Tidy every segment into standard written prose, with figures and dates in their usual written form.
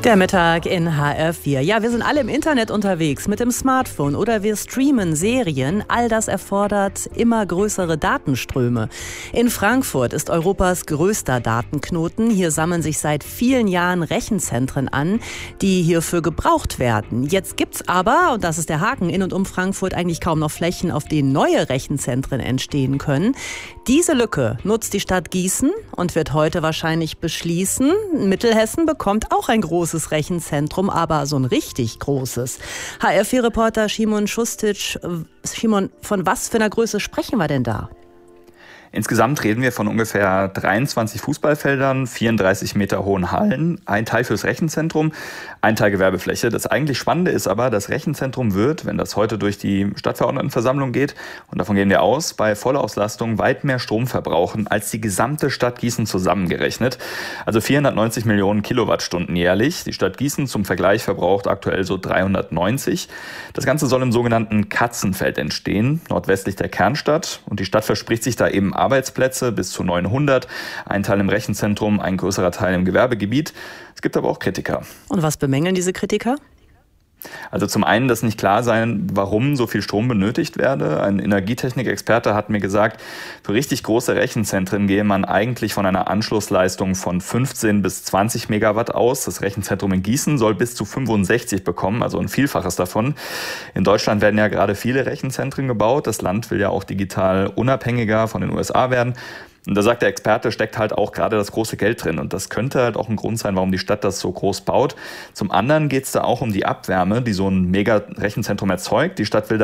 Der Mittag in HR4. Ja, wir sind alle im Internet unterwegs mit dem Smartphone oder wir streamen Serien. All das erfordert immer größere Datenströme. In Frankfurt ist Europas größter Datenknoten. Hier sammeln sich seit vielen Jahren Rechenzentren an, die hierfür gebraucht werden. Jetzt gibt's aber, und das ist der Haken, in und um Frankfurt eigentlich kaum noch Flächen, auf denen neue Rechenzentren entstehen können. Diese Lücke nutzt die Stadt Gießen und wird heute wahrscheinlich beschließen. Mittelhessen bekommt auch ein großes Rechenzentrum, aber so ein richtig großes. HR4-Reporter Szymon Šustić. Szymon, von was für einer Größe sprechen wir denn da? Insgesamt reden wir von ungefähr 23 Fußballfeldern, 34 Meter hohen Hallen, ein Teil fürs Rechenzentrum, ein Teil Gewerbefläche. Das eigentlich Spannende ist aber, das Rechenzentrum wird, wenn das heute durch die Stadtverordnetenversammlung geht, und davon gehen wir aus, bei Vollauslastung weit mehr Strom verbrauchen als die gesamte Stadt Gießen zusammengerechnet. Also 490 Millionen Kilowattstunden jährlich. Die Stadt Gießen zum Vergleich verbraucht aktuell so 390. Das Ganze soll im sogenannten Katzenfeld entstehen, nordwestlich der Kernstadt. Und die Stadt verspricht sich da eben Arbeitsplätze bis zu 900, ein Teil im Rechenzentrum, ein größerer Teil im Gewerbegebiet. Es gibt aber auch Kritiker. Und was bemängeln diese Kritiker? Also zum einen, dass nicht klar sein, warum so viel Strom benötigt werde. Ein Energietechnikexperte hat mir gesagt, für richtig große Rechenzentren gehe man eigentlich von einer Anschlussleistung von 15 bis 20 Megawatt aus. Das Rechenzentrum in Gießen soll bis zu 65 bekommen, also ein Vielfaches davon. In Deutschland werden ja gerade viele Rechenzentren gebaut. Das Land will ja auch digital unabhängiger von den USA werden. Und da sagt der Experte, steckt halt auch gerade das große Geld drin. Und das könnte halt auch ein Grund sein, warum die Stadt das so groß baut. Zum anderen geht es da auch um die Abwärme, die so ein Mega-Rechenzentrum erzeugt. Die Stadt will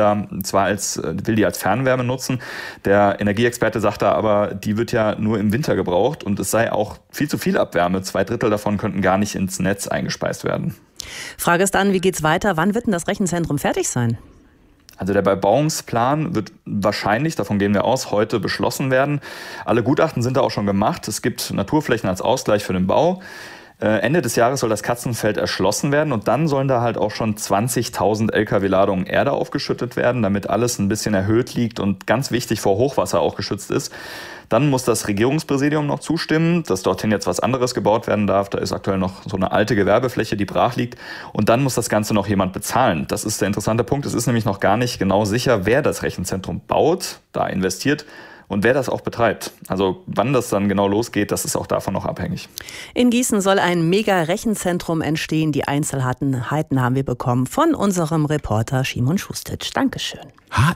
die als Fernwärme nutzen. Der Energieexperte sagt da aber, die wird ja nur im Winter gebraucht. Und es sei auch viel zu viel Abwärme. 2/3 davon könnten gar nicht ins Netz eingespeist werden. Frage ist dann, wie geht's weiter? Wann wird denn das Rechenzentrum fertig sein? Also der Bebauungsplan wird wahrscheinlich, davon gehen wir aus, heute beschlossen werden. Alle Gutachten sind da auch schon gemacht. Es gibt Naturflächen als Ausgleich für den Bau. Ende des Jahres soll das Katzenfeld erschlossen werden und dann sollen da halt auch schon 20.000 Lkw-Ladungen Erde aufgeschüttet werden, damit alles ein bisschen erhöht liegt und ganz wichtig vor Hochwasser auch geschützt ist. Dann muss das Regierungspräsidium noch zustimmen, dass dorthin jetzt was anderes gebaut werden darf. Da ist aktuell noch so eine alte Gewerbefläche, die brach liegt. Und dann muss das Ganze noch jemand bezahlen. Das ist der interessante Punkt. Es ist nämlich noch gar nicht genau sicher, wer das Rechenzentrum baut, da investiert und wer das auch betreibt. Also wann das dann genau losgeht, das ist auch davon noch abhängig. In Gießen soll ein Mega-Rechenzentrum entstehen. Die Einzelheiten haben wir bekommen von unserem Reporter Szymon Šustić. Dankeschön.